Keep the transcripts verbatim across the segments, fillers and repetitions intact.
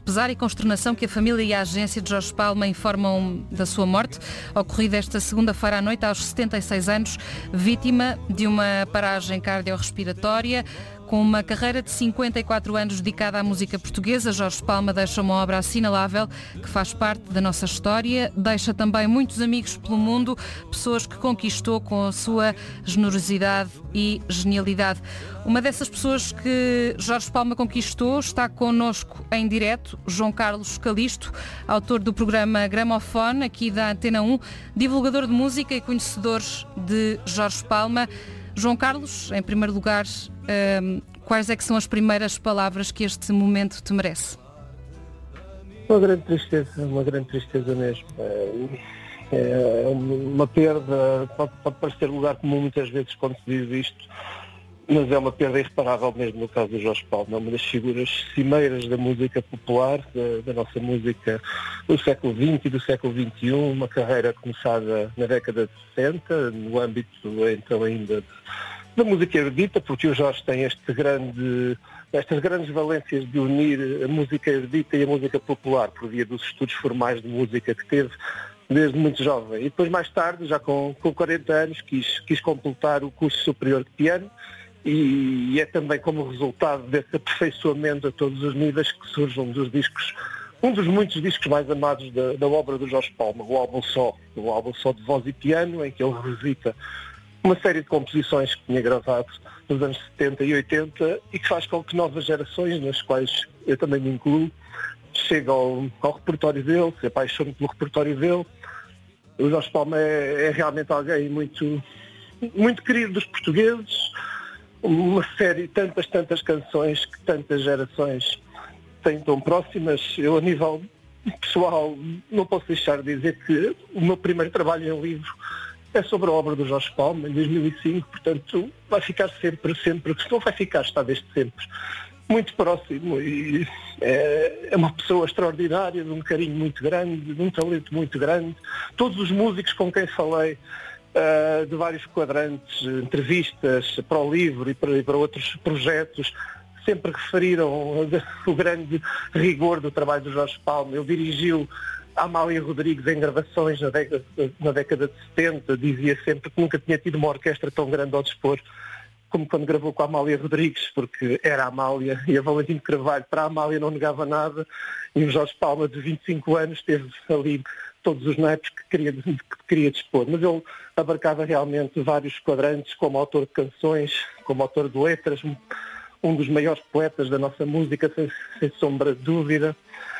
pesar e consternação que a família e a agência de Jorge Palma informam da sua morte, ocorrida esta segunda-feira à noite, aos setenta e seis anos, vítima de uma paragem cardiorrespiratória. Com uma carreira de cinquenta e quatro anos dedicada à música portuguesa, Jorge Palma deixa uma obra assinalável que faz parte da nossa história, deixa também muitos amigos pelo mundo, pessoas que conquistou com a sua generosidade e genialidade. Uma dessas pessoas que Jorge Palma conquistou está connosco em direto, João Carlos Calisto, autor do programa Gramofone, aqui da Antena um, divulgador de música e conhecedor de Jorge Palma. João Carlos, em primeiro lugar, um, quais é que são as primeiras palavras que este momento te merece? Uma grande tristeza, uma grande tristeza mesmo. É, é uma perda, pode, pode parecer lugar comum muitas vezes quando se diz isto, mas é uma perda irreparável mesmo no caso do Jorge Palma. É uma das figuras cimeiras da música popular, da, da nossa música do século vinte e do século vinte e um, uma carreira começada na década de sessenta, no âmbito então ainda da música erudita, porque o Jorge tem este grande, estas grandes valências de unir a música erudita e a música popular, por via dos estudos formais de música que teve desde muito jovem. E depois mais tarde, já com, com quarenta anos, quis, quis completar o curso superior de piano, e, e é também como resultado desse aperfeiçoamento a todos os níveis que surge um dos discos, um dos muitos discos mais amados da, da obra do Jorge Palma, o álbum Só, o álbum Só de voz e piano, em que ele revisita uma série de composições que tinha gravado nos anos setenta e oitenta e que faz com que novas gerações, nas quais eu também me incluo, cheguem ao, ao repertório dele, se apaixonem pelo repertório dele. O Jorge Palma é, é realmente alguém muito, muito querido dos portugueses, uma série, tantas, tantas canções que tantas gerações têm tão próximas. Eu, a nível pessoal, não posso deixar de dizer que o meu primeiro trabalho em livro é sobre a obra do Jorge Palma, em dois mil e cinco, portanto vai ficar sempre, sempre, se não vai ficar, está desde sempre, muito próximo, e é, é uma pessoa extraordinária, de um carinho muito grande, de um talento muito grande. Todos os músicos com quem falei, uh, de vários quadrantes, entrevistas para o livro e para, e para outros projetos, sempre referiram o grande rigor do trabalho do Jorge Palma. Ele dirigiu a Amália Rodrigues em gravações na década, na década de setenta, dizia sempre que nunca tinha tido uma orquestra tão grande ao dispor como quando gravou com a Amália Rodrigues, porque era a Amália, e a Valentino Carvalho para a Amália não negava nada, e o Jorge Palma de vinte e cinco anos teve ali todos os naipes que queria, que queria dispor. Mas ele abarcava realmente vários quadrantes, como autor de canções, como autor de letras, um dos maiores poetas da nossa música, sem, sem sombra de dúvida.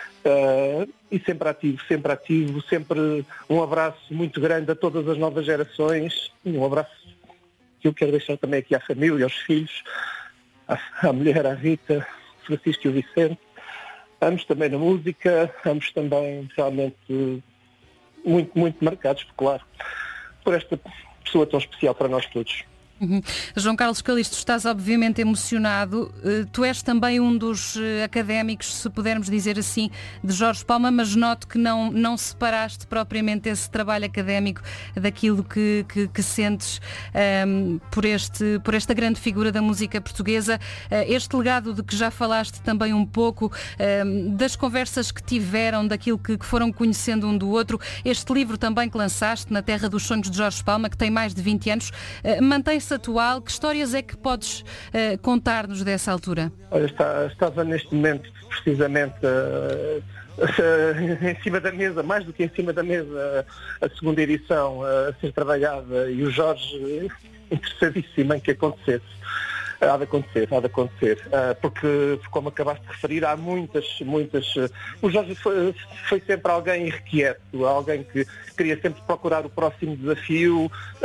Uh, e sempre ativo, sempre ativo, sempre um abraço muito grande a todas as novas gerações, e um abraço que eu quero deixar também aqui à família, aos filhos, à, à mulher, à Rita, Francisco e o Vicente. Ambos também na música, ambos também realmente muito, muito marcados, claro, por esta pessoa tão especial para nós todos. Uhum. João Carlos Calisto, estás obviamente emocionado. Tu és também um dos académicos, se pudermos dizer assim, de Jorge Palma, mas noto que não, não separaste propriamente esse trabalho académico daquilo que, que, que sentes um, por, este, por esta grande figura da música portuguesa. Uh, este legado de que já falaste também um pouco, um, das conversas que tiveram, daquilo que, que foram conhecendo um do outro. Este livro também que lançaste, Na Terra dos Sonhos de Jorge Palma, que tem mais de vinte anos, uh, mantém-se atual. Que histórias é que podes uh, contar-nos dessa altura? Olha, está, estava neste momento precisamente uh, uh, em cima da mesa, mais do que em cima da mesa, uh, a segunda edição uh, a ser trabalhada, e o Jorge uh, interessadíssimo em que acontecesse. Há de acontecer, há de acontecer, uh, porque, como acabaste de referir, há muitas, muitas... Uh, o Jorge foi, foi sempre alguém irrequieto, alguém que queria sempre procurar o próximo desafio,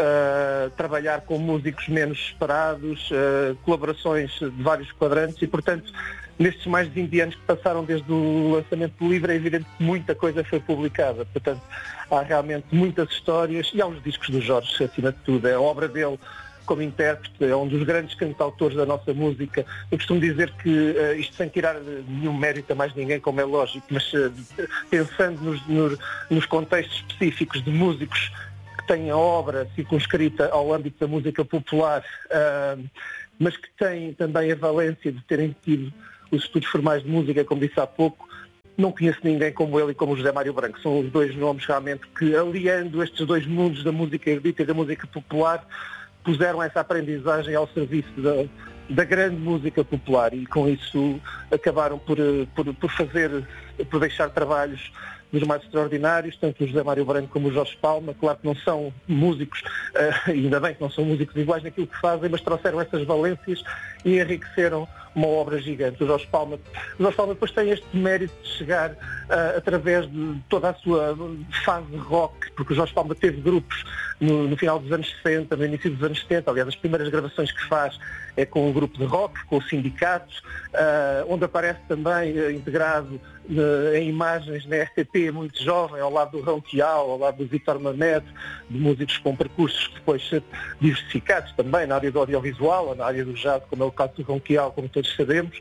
uh, trabalhar com músicos menos esperados, uh, colaborações de vários quadrantes, e, portanto, nestes mais de vinte anos que passaram desde o lançamento do livro, é evidente que muita coisa foi publicada. Portanto, há realmente muitas histórias, e há os discos do Jorge, acima de tudo. É a obra dele como intérprete, é um dos grandes cantautores da nossa música. Eu costumo dizer que, uh, isto sem tirar nenhum mérito a mais ninguém, como é lógico, mas uh, pensando nos, no, nos contextos específicos de músicos que têm a obra circunscrita ao âmbito da música popular, uh, mas que têm também a valência de terem tido os estudos formais de música, como disse há pouco, não conheço ninguém como ele e como o José Mário Branco. São os dois nomes realmente que, aliando estes dois mundos da música erudita e da música popular, puseram essa aprendizagem ao serviço da, da grande música popular e com isso acabaram por, por, por fazer, por deixar trabalhos dos mais extraordinários, tanto o José Mário Branco como o Jorge Palma. Claro que não são músicos, uh, ainda bem que não são músicos iguais naquilo que fazem, mas trouxeram essas valências e enriqueceram uma obra gigante. O Jorge Palma, o Jorge Palma depois tem este mérito de chegar uh, através de toda a sua fase rock, porque o Jorge Palma teve grupos no, no final dos anos sessenta, no início dos anos setenta, aliás, as primeiras gravações que faz é com um grupo de rock, com o Sindicato, uh, onde aparece também uh, integrado uh, em imagens na R T P, muito jovem, ao lado do Ronquial, ao lado do Vítor Mamed, de músicos com percursos depois diversificados também na área do audiovisual, na área do jazz, como é o caso do Ronquial, como todos sabemos.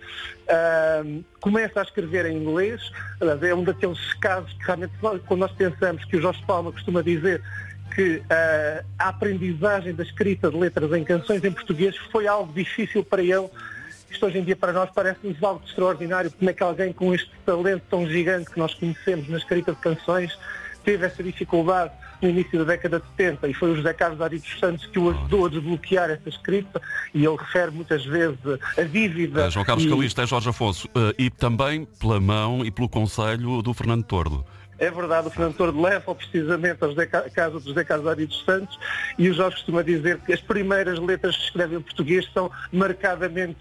Uh, começa a escrever em inglês, é um daqueles casos que realmente, quando nós pensamos que o Jorge Palma costuma dizer que uh, a aprendizagem da escrita de letras em canções em português foi algo difícil para ele. Isto hoje em dia para nós parece-nos algo de extraordinário, como é que alguém com este talento tão gigante que nós conhecemos na escrita de canções teve essa dificuldade no início da década de setenta, e foi o José Carlos Ari dos Santos que o ajudou a desbloquear essa escrita, e ele refere muitas vezes a dívida... Uh, João Carlos e... Calista e Jorge Afonso, uh, e também pela mão e pelo conselho do Fernando Tordo. É verdade, o Fernando Tordo leva precisamente a casa do José Carlos Ari dos Santos, e o Jorge costuma dizer que as primeiras letras que escreve em português são marcadamente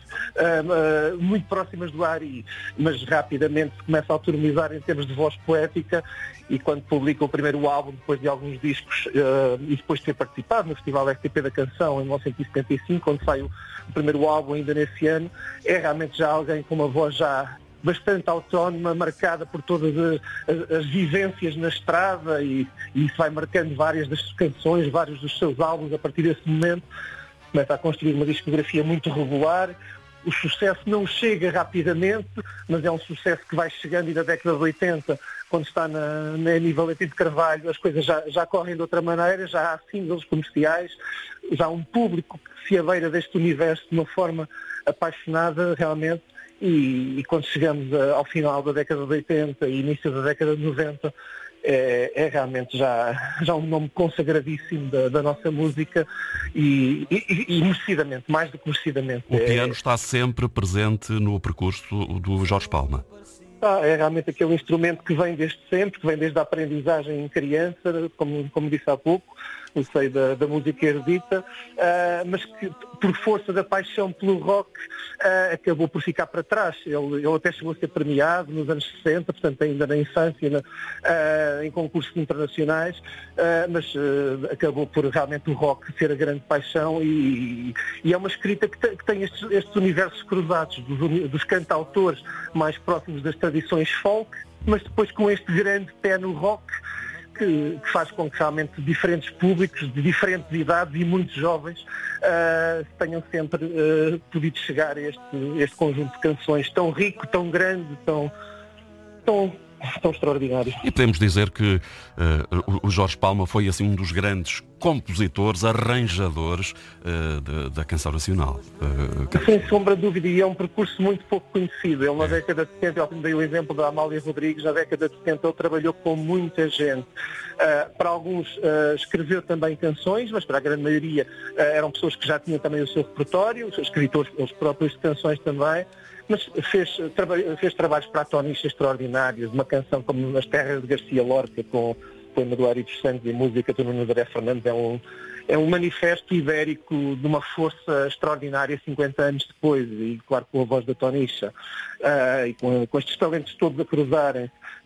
uh, uh, muito próximas do Ari, mas rapidamente se começa a autonomizar em termos de voz poética, e quando publica o primeiro álbum, depois de alguns discos, uh, e depois de ter participado no Festival R T P da Canção em mil novecentos e setenta e cinco, quando sai o, o primeiro álbum ainda nesse ano, é realmente já alguém com uma voz já bastante autónoma, marcada por todas as, as, as vivências na estrada, e, e isso vai marcando várias das suas canções, vários dos seus álbuns a partir desse momento. Começa a construir uma discografia muito regular. O sucesso não chega rapidamente, mas é um sucesso que vai chegando, e na década de oitenta, quando está na, na Eni Valentim de Carvalho, as coisas já, já correm de outra maneira, já há singles comerciais, já há um público que se abeira deste universo de uma forma apaixonada realmente. E, e quando chegamos a, ao final da década de oitenta e início da década de noventa, é, é realmente já, já um nome consagradíssimo da, da nossa música, e, e, e merecidamente, mais do que merecidamente. O piano é, está sempre presente no percurso do Jorge Palma. É realmente aquele instrumento que vem desde sempre, que vem desde a aprendizagem em criança, como, como disse há pouco, no seio da, da música erudita, uh, mas que por força da paixão pelo rock uh, acabou por ficar para trás. Ele, ele até chegou a ser premiado nos anos sessenta, portanto ainda na infância, na, uh, em concursos internacionais, uh, mas uh, acabou por realmente o rock ser a grande paixão, e, e é uma escrita que tem, que tem estes, estes universos cruzados, dos, dos cantautores mais próximos das tradições folk, mas depois com este grande pé no rock, que, que faz com que realmente diferentes públicos, de diferentes idades e muitos jovens, uh, tenham sempre uh, podido chegar a este, este conjunto de canções tão rico, tão grande, tão, tão, tão extraordinário. E podemos dizer que uh, o Jorge Palma foi assim um dos grandes compositores, arranjadores uh, de, da canção nacional. Uh, Sem sombra de dúvida, e é um percurso muito pouco conhecido. Ele na é. década de setenta, eu dei o exemplo da Amália Rodrigues, na década de setenta ele trabalhou com muita gente. Uh, para alguns uh, escreveu também canções, mas para a grande maioria uh, eram pessoas que já tinham também o seu repertório, os escritores, os próprios de canções também, mas fez, traba fez trabalhos para a Tonisha extraordinários, uma canção como As Terras de Garcia Lorca, com poema do Ari dos Santos e música do Nuno André Fernandes, é um, é um manifesto ibérico de uma força extraordinária cinquenta anos depois, e claro com a voz da Tonisha, uh, e com, com estes talentos todos a cruzarem.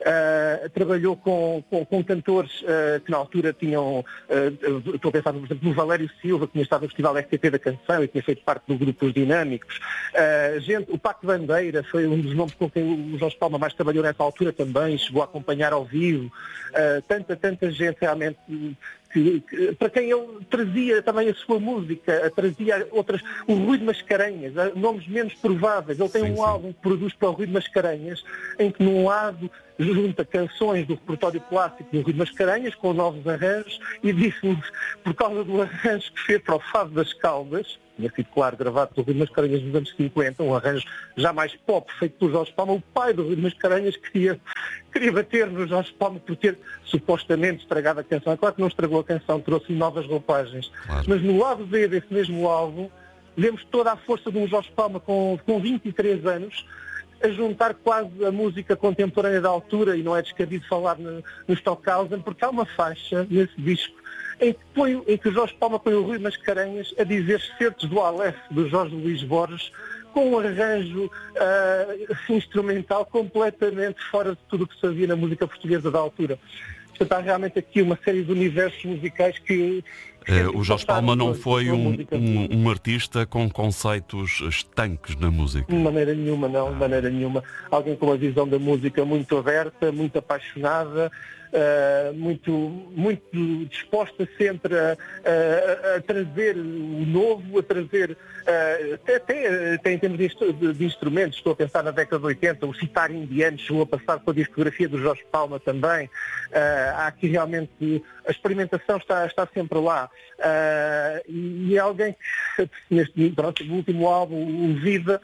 Uh, trabalhou com, com, com cantores uh, que na altura tinham, uh, estou a pensar por exemplo no Valério Silva, que tinha estado no Festival R T P da Canção e tinha feito parte do grupo Os Dinâmicos. Uh, gente, o Paco Bandeira foi um dos nomes com quem o Jorge Palma mais trabalhou nessa altura também, chegou a acompanhar ao vivo. Uh, tanta, tanta gente realmente que, que, para quem ele trazia também a sua música, trazia outras, o Rui de Mascarenhas, nomes menos prováveis. Ele tem sim, um sim. álbum que produz para o Rui de Mascarenhas, em que num lado junta canções do repertório clássico do Rui de Mascarenhas com novos arranjos, e disse-nos, por causa do arranjo que fez para o Fado das Caldas, tinha sido, claro, gravado pelo Rui Mascarenhas nos anos cinquenta, um arranjo já mais pop feito por Jorge Palma. O pai do Rui Mascarenhas queria, queria bater no Jorge Palma por ter supostamente estragado a canção. É claro que não estragou a canção, trouxe-lhe novas roupagens. Claro. Mas no lado B desse mesmo álbum, vemos toda a força de um Jorge Palma com, com vinte e três anos, a juntar quase a música contemporânea da altura, e não é descabido falar no, no Stockhausen, porque há uma faixa nesse disco em que, põe, em que o Jorge Palma põe o Rui Mascarenhas a dizer certos do Aleph, do Jorge Luís Borges, com um arranjo uh, instrumental completamente fora de tudo o que se havia na música portuguesa da altura. Portanto, há realmente aqui uma série de universos musicais que... Uh, o Jorge Palma não foi um, um, um artista com conceitos estanques na música. De maneira nenhuma, não, de maneira nenhuma. Alguém com uma visão da música muito aberta, muito apaixonada, uh, muito, muito disposta sempre a, a, a trazer o novo, a trazer, uh, até, até, até em termos de, de, de instrumentos, estou a pensar na década de oitenta, o sitar indiano chegou a passar pela discografia do Jorge Palma também. Uh, há aqui realmente, a experimentação está, está sempre lá. Uh, e, e alguém que, neste pronto, no último álbum, o Vida,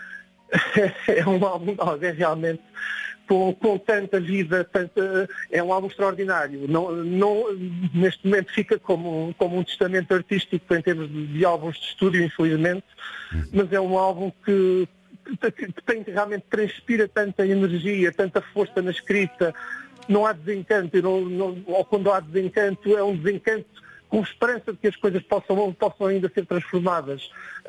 é um álbum de alguém realmente com, com tanta vida, tanta, é um álbum extraordinário. Não, não, neste momento fica como, como um testamento artístico em termos de, de álbuns de estúdio, infelizmente, mas é um álbum que, que, que tem realmente, transpira tanta energia, tanta força na escrita. Não há desencanto, não, não, ou quando há desencanto, é um desencanto com esperança de que as coisas possam, possam ainda ser transformadas.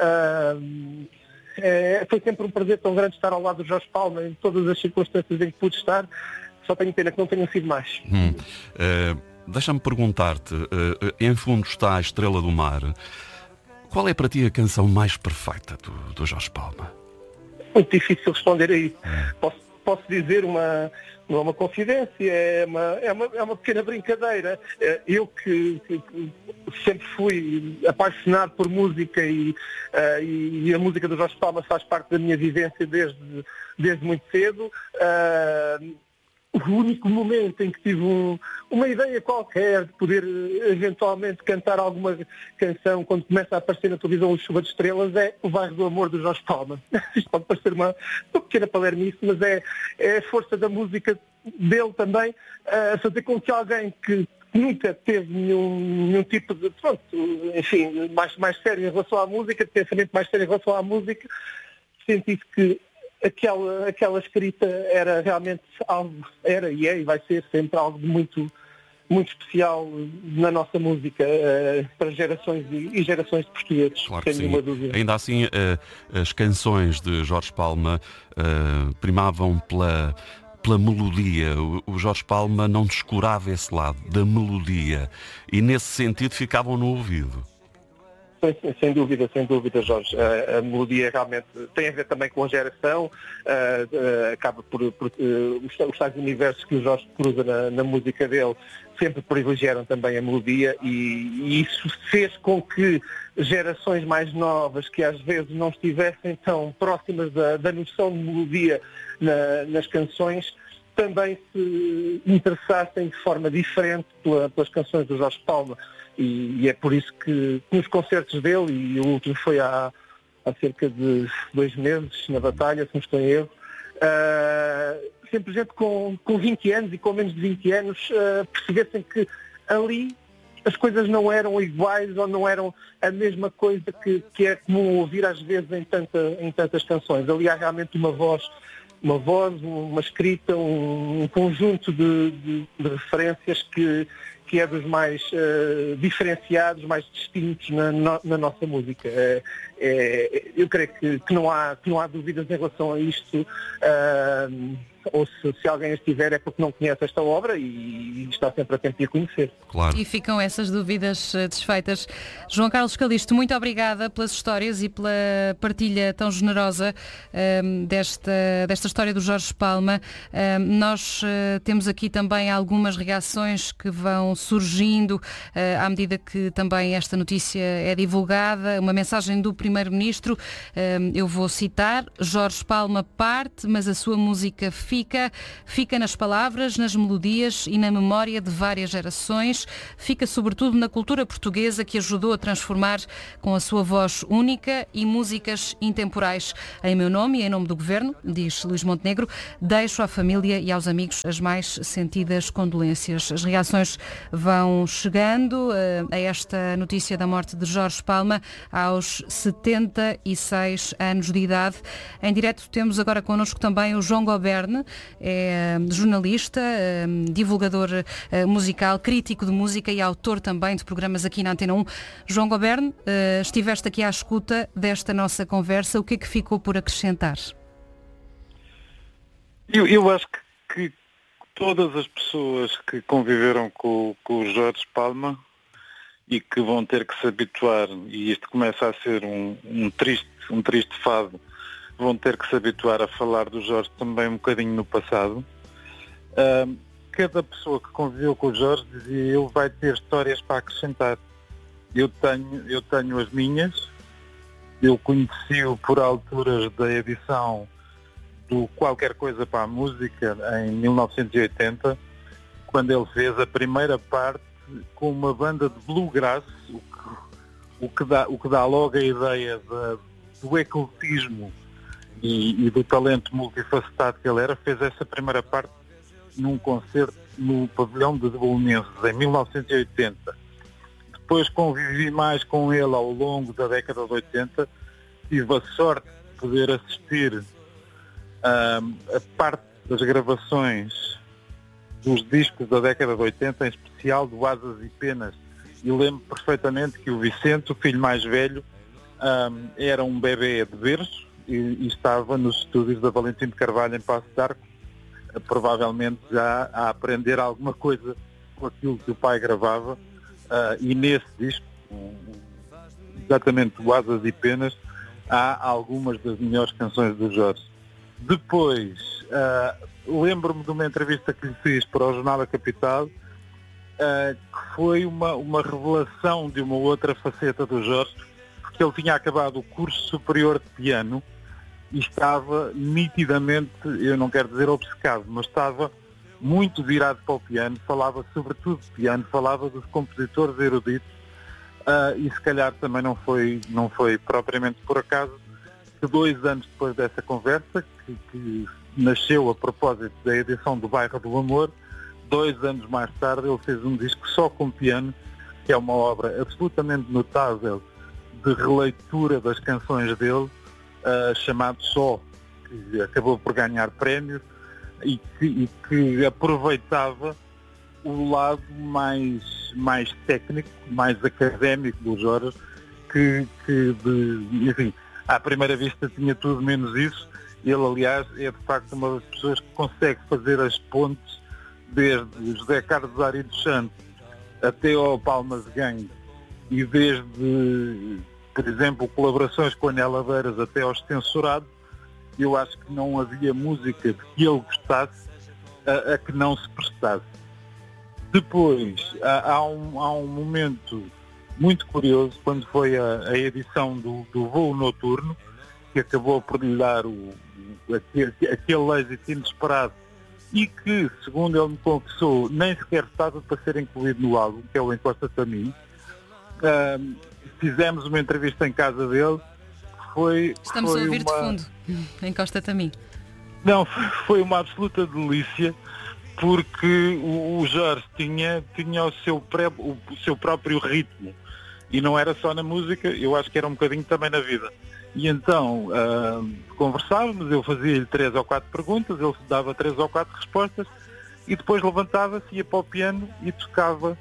Uh, é, foi sempre um prazer tão grande estar ao lado do Jorge Palma em todas as circunstâncias em que pude estar. Só tenho pena que não tenham sido mais. Hum. Uh, deixa-me perguntar-te, uh, em fundo está a Estrela do Mar. Qual é para ti a canção mais perfeita do, do Jorge Palma? Muito difícil responder aí. Hum. Posso Posso dizer uma, não é uma confidência, é uma, é, uma, é uma pequena brincadeira. Eu que, que, que sempre fui apaixonado por música e, uh, e a música do Jorge Palma faz parte da minha vivência desde, desde muito cedo. Uh, o único momento em que tive um, uma ideia qualquer de poder eventualmente cantar alguma canção quando começa a aparecer na televisão o Chuva de Estrelas é O Bairro do Amor do Jorge Palma. Isto pode parecer uma, uma pequena palermice, mas é, é a força da música dele também a fazer com que alguém que nunca teve nenhum, nenhum tipo de, pronto, enfim, mais, mais sério em relação à música, de pensamento mais sério em relação à música, sentisse que Aquela, aquela escrita era realmente algo, era e é e vai ser sempre algo de muito, muito especial na nossa música, uh, para gerações e, e gerações de portugueses, claro sem nenhuma dúvida. Ainda assim, uh, as canções de Jorge Palma uh, primavam pela, pela melodia. O, o Jorge Palma não descurava esse lado da melodia e nesse sentido ficavam no ouvido. Sem, sem dúvida, sem dúvida, Jorge. A, a melodia realmente tem a ver também com a geração, uh, uh, acaba por, por uh, os, os tais universos que o Jorge cruza na, na música dele sempre privilegiaram também a melodia e, e isso fez com que gerações mais novas, que às vezes não estivessem tão próximas da, da noção de melodia na, nas canções, também se interessassem de forma diferente pela, pelas canções do Jorge Palma. E, e é por isso que nos concertos dele, e o último foi há, há cerca de dois meses, na Batalha, se não estou em erro, uh, simplesmente com, com vinte anos e com menos de vinte anos, uh, percebessem que ali as coisas não eram iguais ou não eram a mesma coisa que, que é comum ouvir às vezes em, tanta, em tantas canções. Ali há realmente uma voz, uma voz, uma escrita, um, um conjunto de, de, de referências que que é dos mais uh, diferenciados, mais distintos na, no, na nossa música. É, é, eu creio que, que, não há, que não há dúvidas em relação a isto, uh, ou se, se alguém estiver é porque não conhece esta obra e está sempre a tentar conhecer. Claro. E ficam essas dúvidas desfeitas. João Carlos Calixto, muito obrigada pelas histórias e pela partilha tão generosa um, desta, desta história do Jorge Palma. Um, nós uh, temos aqui também algumas reações que vão surgindo uh, à medida que também esta notícia é divulgada. Uma mensagem do Primeiro-Ministro, um, eu vou citar: Jorge Palma parte, mas a sua música fica. fica, fica nas palavras, nas melodias e na memória de várias gerações, fica sobretudo na cultura portuguesa que ajudou a transformar com a sua voz única e músicas intemporais. Em meu nome e em nome do Governo, diz Luís Montenegro, deixo à família e aos amigos as mais sentidas condolências. As reações vão chegando uh, a esta notícia da morte de Jorge Palma aos setenta e seis anos de idade. Em direto temos agora connosco também o João Goberne, é jornalista, é, divulgador é, musical, crítico de música e autor também de programas aqui na Antena um. João Goberne, é, estiveste aqui à escuta desta nossa conversa, o que é que ficou por acrescentar? Eu, eu acho que, que todas as pessoas que conviveram com, com o Jorge Palma e que vão ter que se habituar, e isto começa a ser um, um, triste, um triste fado, vão ter que se habituar a falar do Jorge também um bocadinho no passado. Uh, cada pessoa que conviveu com o Jorge dizia, ele vai ter histórias para acrescentar. Eu tenho, eu tenho as minhas, eu conheci-o por alturas da edição do Qualquer Coisa para a Música, em mil novecentos e oitenta, quando ele fez a primeira parte com uma banda de bluegrass, o que, o que, dá, o que dá logo a ideia da, do ecletismo e, e do talento multifacetado que ele era. Fez essa primeira parte num concerto no pavilhão de Belenenses, em mil novecentos e oitenta. Depois convivi mais com ele ao longo da década de oitenta, tive a sorte de poder assistir um, a parte das gravações dos discos da década de oitenta, em especial do Asas e Penas, e lembro perfeitamente que o Vicente, o filho mais velho, um, era um bebê de berço e, e estava nos estúdios da Valentim de Carvalho em Paço de Arcos, uh, provavelmente já a aprender alguma coisa com aquilo que o pai gravava, uh, e nesse disco, um, exatamente o Asas e Penas, há algumas das melhores canções do Jorge. Depois, uh, lembro-me de uma entrevista que lhe fiz para o Jornal da Capital, uh, que foi uma, uma revelação de uma outra faceta do Jorge, porque ele tinha acabado o curso superior de piano e estava nitidamente, eu não quero dizer obcecado, mas estava muito virado para o piano, falava sobretudo de piano, falava dos compositores eruditos, uh, e se calhar também não foi, não foi propriamente por acaso que dois anos depois dessa conversa, que, que nasceu a propósito da edição do Bairro do Amor, dois anos mais tarde ele fez um disco só com piano, que é uma obra absolutamente notável de releitura das canções dele, uh, chamado Só, que acabou por ganhar prémios e que, e que aproveitava o lado mais, mais técnico, mais académico do Jorge, que, que de, enfim, à primeira vista tinha tudo menos isso. Ele, aliás, é de facto uma das pessoas que consegue fazer as pontes desde José Carlos Ari dos Santos até ao Palmas Gang, e desde, por exemplo, colaborações com a Nela Beiras até aos Censurados. Eu acho que não havia música de que ele gostasse a, a que não se prestasse. Depois, há, há, um, há um momento muito curioso, quando foi a, a edição do, do Voo Noturno, que acabou por lhe dar o, o, aquele, aquele êxito inesperado e que, segundo ele me confessou, nem sequer estava para ser incluído no álbum, que é o Encosta-te a Mim. Uh, fizemos uma entrevista em casa dele. Foi, Estamos foi a ouvir uma... de fundo. Encosta-te a Mim. Não, foi uma absoluta delícia, porque o, o Jorge tinha, tinha o, seu pré, o, o seu próprio ritmo. E não era só na música, eu acho que era um bocadinho também na vida. E então uh, conversávamos, eu fazia-lhe três ou quatro perguntas, ele dava três ou quatro respostas e depois levantava-se, ia para o piano e tocava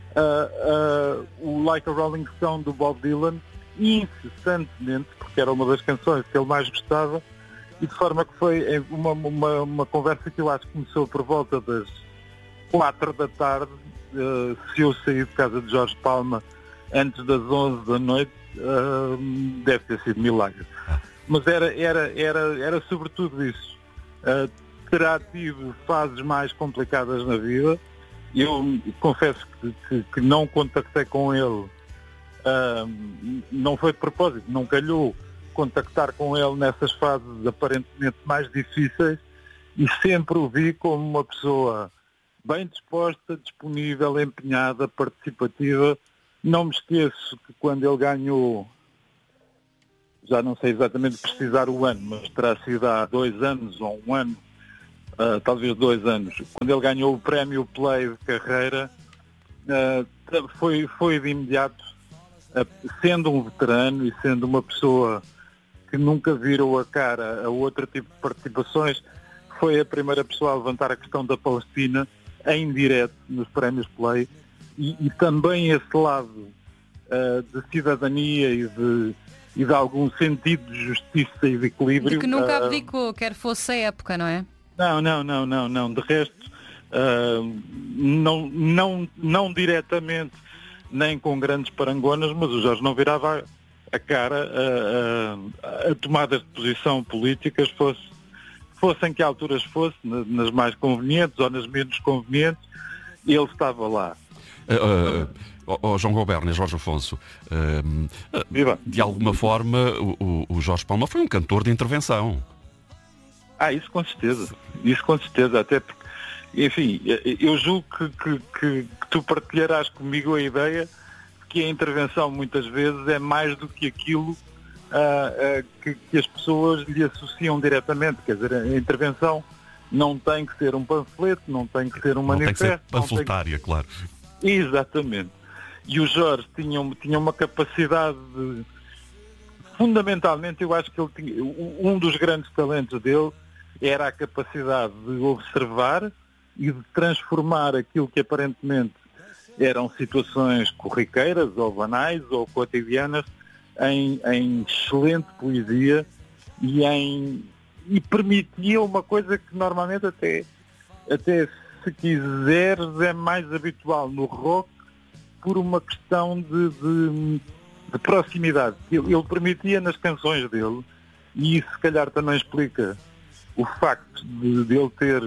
uh, uh, o Like a Rolling Stone do Bob Dylan incessantemente, porque era uma das canções que ele mais gostava, e de forma que foi uma, uma, uma conversa que eu acho que começou por volta das quatro da tarde. Uh, se eu saí de casa de Jorge Palma antes das onze da noite, uh, deve ter sido milagre. Mas era, era, era, era sobretudo isso. Uh, terá tido fases mais complicadas na vida. Eu confesso que, que, que não contactei com ele, uh, não foi de propósito, não calhou contactar com ele nessas fases aparentemente mais difíceis, e sempre o vi como uma pessoa bem disposta, disponível, empenhada, participativa. Não me esqueço que quando ele ganhou, já não sei exatamente precisar o ano, mas terá sido há dois anos ou um ano, uh, talvez dois anos, quando ele ganhou o prémio Play de carreira, uh, foi, foi de imediato, uh, sendo um veterano e sendo uma pessoa que nunca virou a cara a outro tipo de participações, foi a primeira pessoa a levantar a questão da Palestina em direto nos prémios Play, e, e também esse lado uh, de cidadania e de e de algum sentido de justiça e de equilíbrio. De que nunca uh, abdicou, quer fosse a época, não é? Não, não, não, não, não. De resto, uh, não, não, não diretamente, nem com grandes parangonas, mas o Jorge não virava a cara a, a, a tomadas de posição políticas, fosse, fossem que alturas fosse, nas mais convenientes ou nas menos convenientes, ele estava lá. Uh, uh... Oh, João Goberno e Jorge Afonso, uh, de alguma forma o, o Jorge Palma foi um cantor de intervenção. Ah, isso com certeza, isso com certeza, até porque, enfim, eu julgo que, que, que, que tu partilharás comigo a ideia de que a intervenção muitas vezes é mais do que aquilo uh, uh, que, que as pessoas lhe associam diretamente. Quer dizer, a intervenção não tem que ser um panfleto, não tem que ser um manifesto. Não tem que ser panfletária, que... claro. Exatamente. E o Jorge tinha, tinha uma capacidade de, fundamentalmente, eu acho que ele tinha, um dos grandes talentos dele era a capacidade de observar e de transformar aquilo que aparentemente eram situações corriqueiras ou banais ou cotidianas em, em excelente poesia e, em, e permitia uma coisa que normalmente até, até se quiseres é mais habitual no rock, por uma questão de, de, de proximidade. Ele, ele permitia nas canções dele, e isso se calhar também explica o facto de, de ele ter,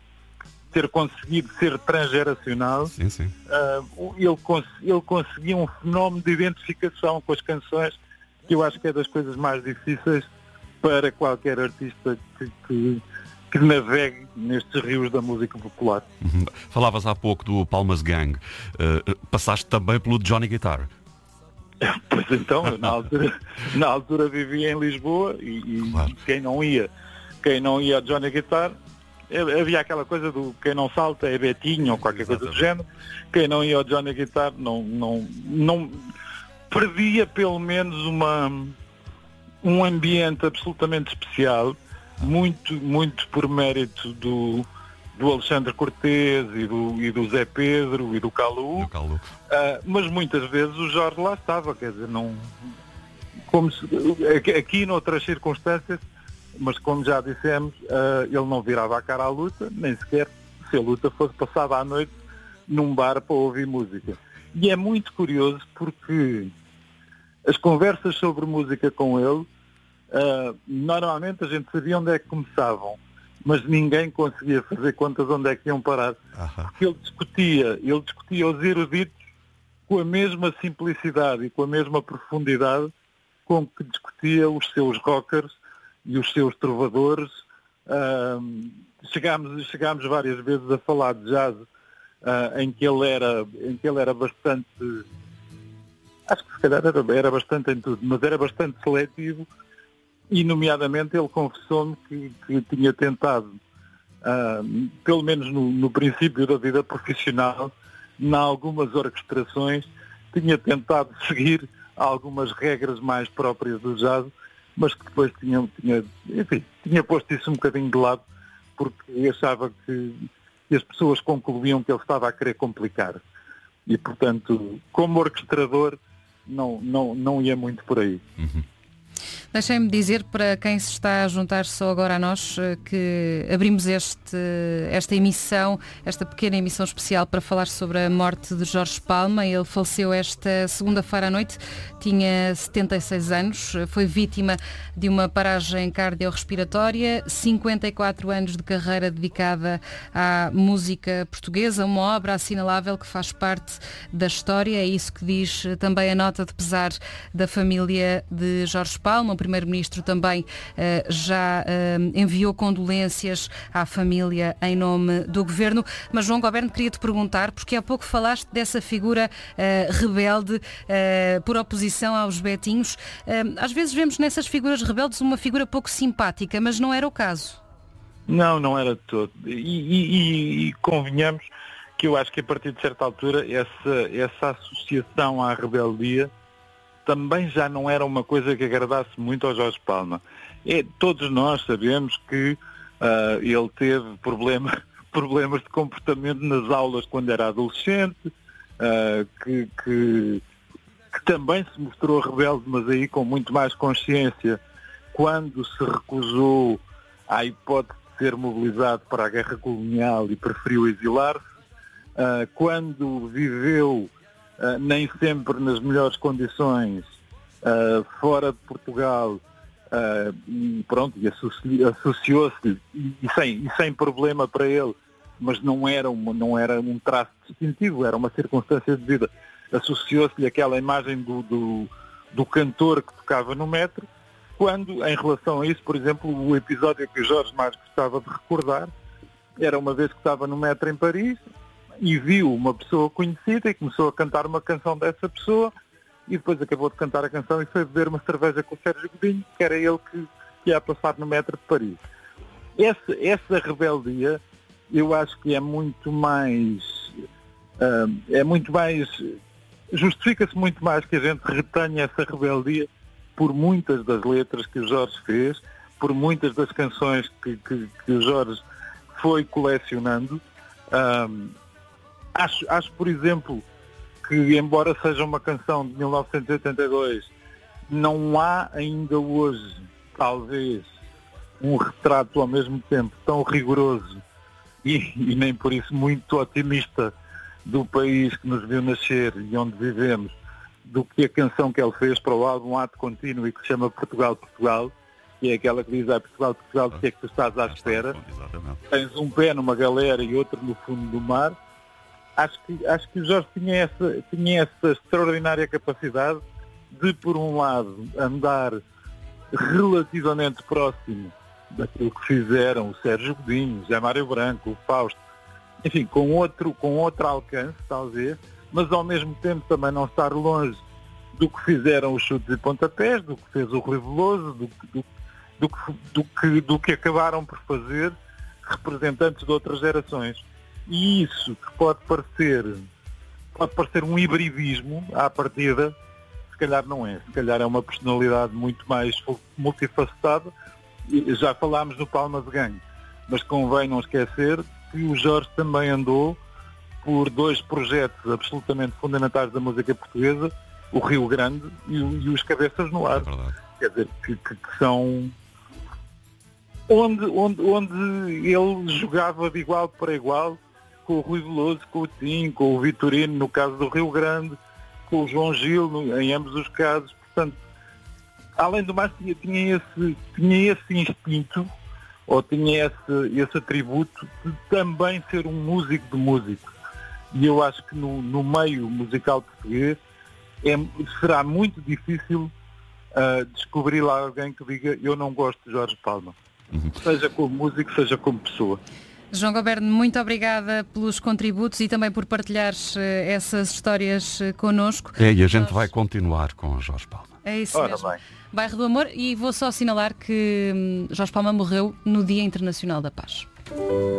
ter conseguido ser transgeracional. Sim, sim. Uh, ele, cons, ele conseguia um fenómeno de identificação com as canções, que eu acho que é das coisas mais difíceis para qualquer artista que, que que navegue nestes rios da música popular. Uhum. Falavas há pouco do Palmas Gang. Uh, passaste também pelo Johnny Guitar. Pois então, na altura, na altura vivia em Lisboa e, e claro. quem não ia, quem não ia a Johnny Guitar, havia aquela coisa do quem não salta é Betinho ou qualquer Exatamente. Coisa do género. Quem não ia ao Johnny Guitar não, não, não perdia pelo menos uma, um ambiente absolutamente especial. Muito, muito por mérito do, do Alexandre Cortês e do, e do Zé Pedro e do Calu, do Calu. Uh, mas muitas vezes o Jorge lá estava, quer dizer, não, como se, aqui noutras circunstâncias, mas como já dissemos, uh, ele não virava a cara à luta, nem sequer se a luta fosse passada à noite num bar para ouvir música. E é muito curioso porque as conversas sobre música com ele, Uh, normalmente a gente sabia onde é que começavam, mas ninguém conseguia fazer contas onde é que iam parar. Uh-huh. Porque ele discutia, ele discutia os eruditos com a mesma simplicidade e com a mesma profundidade com que discutia os seus rockers e os seus trovadores. Uh, chegámos, chegámos várias vezes a falar de jazz, uh, em que ele era, em que ele era bastante, acho que se calhar era, era bastante em tudo, mas era bastante seletivo. E, nomeadamente, ele confessou-me que, que tinha tentado, uh, pelo menos no, no princípio da vida profissional, em algumas orquestrações, tinha tentado seguir algumas regras mais próprias do jazz, mas que depois tinha, tinha, enfim, tinha posto isso um bocadinho de lado, porque achava que, que as pessoas concluíam que ele estava a querer complicar. E, portanto, como orquestrador, não, não, não ia muito por aí. Uhum. Deixem-me dizer para quem se está a juntar só agora a nós que abrimos este, esta emissão, esta pequena emissão especial para falar sobre a morte de Jorge Palma. Ele faleceu esta segunda-feira à noite, tinha setenta e seis anos, foi vítima de uma paragem cardiorrespiratória, cinquenta e quatro anos de carreira dedicada à música portuguesa, uma obra assinalável que faz parte da história, é isso que diz também a nota de pesar da família de Jorge Palma. o Primeiro-Ministro também uh, já uh, enviou condolências à família em nome do Governo. Mas, João Goberno, queria-te perguntar, porque há pouco falaste dessa figura uh, rebelde uh, por oposição aos betinhos. Uh, às vezes vemos nessas figuras rebeldes uma figura pouco simpática, mas não era o caso. Não, não era de todo. E, e, e convenhamos que eu acho que a partir de certa altura essa, essa associação à rebeldia também já não era uma coisa que agradasse muito ao Jorge Palma. É, todos nós sabemos que uh, ele teve problema, problemas de comportamento nas aulas quando era adolescente, uh, que, que, que também se mostrou rebelde, mas aí com muito mais consciência, quando se recusou à hipótese de ser mobilizado para a guerra colonial e preferiu exilar-se. Uh, quando viveu uh, nem sempre nas melhores condições uh, fora de Portugal uh, e pronto, e associ- associou-se e, e, sem, e sem problema para ele, mas não era, uma, não era um traço distintivo, era uma circunstância de vida. Associou-se-lhe aquela imagem do, do, do cantor que tocava no metro, quando em relação a isso, por exemplo, o episódio que o Jorge mais gostava de recordar era uma vez que estava no metro em Paris e viu uma pessoa conhecida e começou a cantar uma canção dessa pessoa e depois acabou de cantar a canção e foi beber uma cerveja com o Sérgio Godinho, que era ele que, que ia passar no metro de Paris. Essa, essa rebeldia, eu acho que é muito mais, uh, é muito mais, justifica-se muito mais que a gente retenha essa rebeldia por muitas das letras que o Jorge fez, por muitas das canções que, que, que o Jorge foi colecionando. Um, Acho, acho, por exemplo, que embora seja uma canção de mil novecentos e oitenta e dois, não há ainda hoje, talvez, um retrato ao mesmo tempo tão rigoroso e, e nem por isso muito otimista do país que nos viu nascer e onde vivemos, do que a canção que ele fez para o álbum Ato Contínuo e que se chama Portugal, Portugal, que é aquela que diz, ah, Portugal, Portugal, do que é que tu estás à espera? Tens um pé numa galera e outro no fundo do mar. Acho que, acho que o Jorge tinha essa, tinha essa extraordinária capacidade de, por um lado, andar relativamente próximo daquilo que fizeram o Sérgio Godinho, o José Mário Branco, o Fausto, enfim, com outro, com outro alcance, talvez, mas ao mesmo tempo também não estar longe do que fizeram os Chutes e Pontapés, do que fez o Rui Veloso, do, do, do, que, do, que, do que acabaram por fazer representantes de outras gerações. E isso que pode parecer, pode parecer um hibridismo à partida, se calhar não é. Se calhar é uma personalidade muito mais multifacetada. Já falámos no Palma de Gangue, mas convém não esquecer que o Jorge também andou por dois projetos absolutamente fundamentais da música portuguesa, o Rio Grande e, e os Cabeças no Ar. É Quer dizer, que, que, que são... Onde, onde, onde ele jogava de igual para igual com o Rui Veloso, com o Tim, com o Vitorino, no caso do Rio Grande, com o João Gil, no, em ambos os casos. Portanto, além do mais, tinha, tinha, esse, tinha esse instinto, ou tinha esse, esse atributo de também ser um músico de músico. E eu acho que no, no meio musical português é, será muito difícil uh, descobrir lá alguém que diga eu não gosto de Jorge Palma. Uhum. Seja como músico, seja como pessoa. João Goberno, muito obrigada pelos contributos e também por partilhares uh, essas histórias uh, connosco. É, e a gente Jorge... vai continuar com Jorge Palma. É isso Ora mesmo. Bem. Bairro do Amor, e vou só assinalar que hum, Jorge Palma morreu no Dia Internacional da Paz.